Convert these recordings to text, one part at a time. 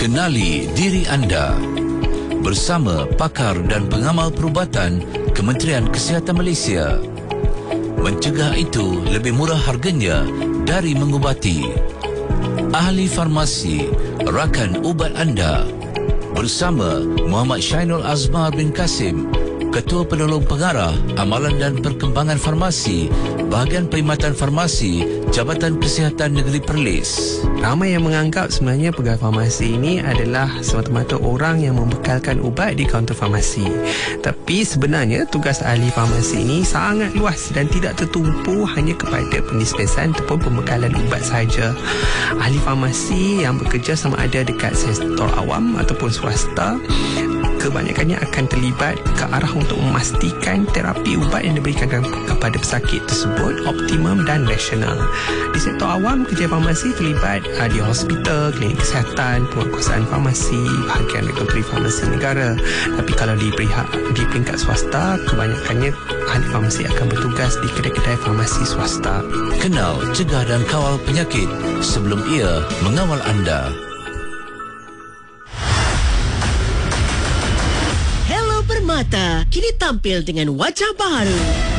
Kenali diri anda bersama pakar dan pengamal perubatan Kementerian Kesihatan Malaysia. Mencegah itu lebih murah harganya dari mengubati. Ahli farmasi, rakan ubat anda. Bersama Muhammad Syainul Azmar bin Kasim, Ketua Penolong Pengarah Amalan dan Perkembangan Farmasi, Bahagian Perkhidmatan Farmasi, Jabatan Kesihatan Negeri Perlis. Ramai yang menganggap sebenarnya pegawai farmasi ini adalah semata-mata orang yang membekalkan ubat di kaunter farmasi. Tapi sebenarnya tugas ahli farmasi ini sangat luas dan tidak tertumpu hanya kepada pendispensan ataupun pembekalan ubat sahaja. Ahli farmasi yang bekerja sama ada dekat sektor awam ataupun swasta kebanyakannya akan terlibat ke arah untuk memastikan terapi ubat yang diberikan kepada pesakit tersebut optimum dan rasional. Di sektor awam, kerja farmasi terlibat di hospital, klinik kesihatan, penguatkuasaan farmasi, bahagian regulatory farmasi negara. Tapi kalau di peringkat swasta, kebanyakannya ahli farmasi akan bertugas di kedai-kedai farmasi swasta. Kenal, cegah dan kawal penyakit sebelum ia mengawal anda. Permata kini tampil dengan wajah baru.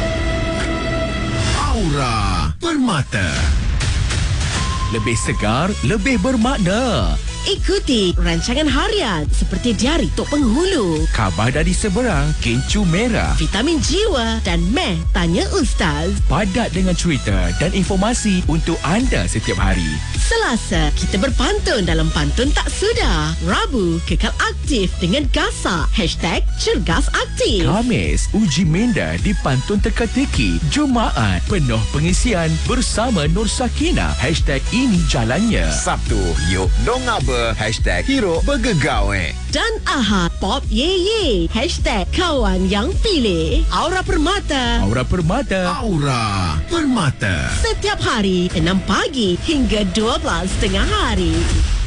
Aura Permata. Lebih segar, lebih bermakna. Ikuti rancangan harian seperti Diari Tok Penghulu, Khabar dari Seberang, Kencur Merah, Vitamin Jiwa dan Meh Tanya Ustaz. padat dengan cerita dan informasi untuk anda setiap hari. Selasa, kita berpantun dalam Pantun Tak Sudah. Rabu, kekal aktif dengan Gasak. #Cergas Aktif. Khamis, uji minda di Pantun Teka-teki. Jumaat, penuh pengisian bersama Nur Sakina. #ini jalannya. Sabtu, yuk dong apa? #hero bergegawe. Dan Ahad, Pop Ye Ye. #kawan yang pilih. Aura Permata. Aura Permata. Aura Permata. Setiap hari 6 pagi hingga 12 tengah hari.